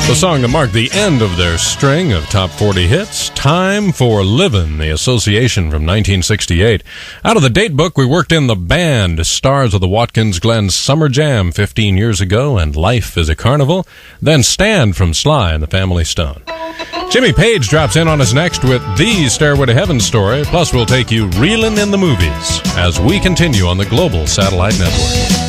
The song that marked the end of their string of top 40 hits, Time for Livin', the Association from 1968. Out of the date book, we worked in The Band, stars of the Watkins Glen Summer Jam 15 years ago, and Life is a Carnival. Then Stand from Sly and the Family Stone. Jimmy Page drops in on us next with the Stairway to Heaven story, plus we'll take you reelin' in the movies as we continue on the Global Satellite Network.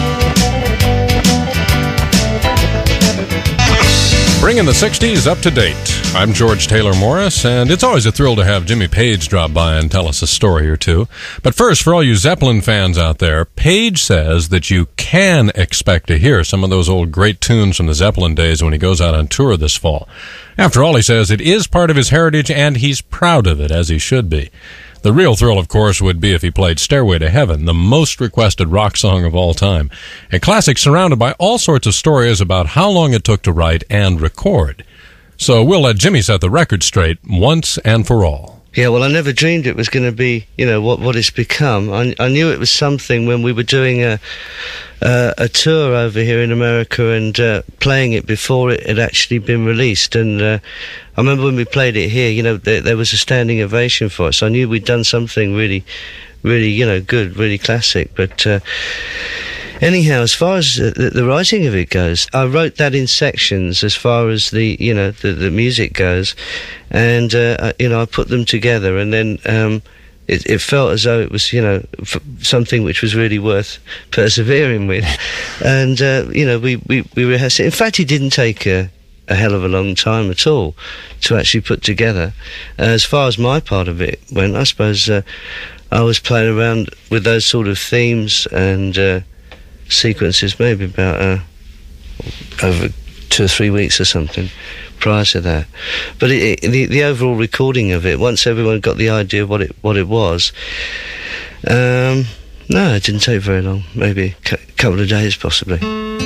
Bringing the 60s up to date. I'm George Taylor Morris, and it's always a thrill to have Jimmy Page drop by and tell us a story or two. But first, for all you Zeppelin fans out there, Page says that you can expect to hear some of those old great tunes from the Zeppelin days when he goes out on tour this fall. After all, he says it is part of his heritage, and he's proud of it, as he should be. The real thrill, of course, would be if he played Stairway to Heaven, the most requested rock song of all time. A classic surrounded by all sorts of stories about how long it took to write and record. So we'll let Jimmy set the record straight once and for all. Yeah, well, I never dreamed it was going to be, what it's become. I knew it was something when we were doing a tour over here in America and playing it before it had actually been released. And I remember when we played it here, there was a standing ovation for us. I knew we'd done something really, really, good, really classic. But anyhow, as far as the writing of it goes, I wrote that in sections as far as the music goes. And, I put them together, and then it felt as though it was, something which was really worth persevering with. And, we rehearsed it. In fact, it didn't take a hell of a long time at all to actually put together. As far as my part of it went, I suppose I was playing around with those sort of themes and sequences maybe about over 2 or 3 weeks or something prior to that. But the overall recording of it, once everyone got the idea of what it was, no, it didn't take very long, maybe a couple of days possibly.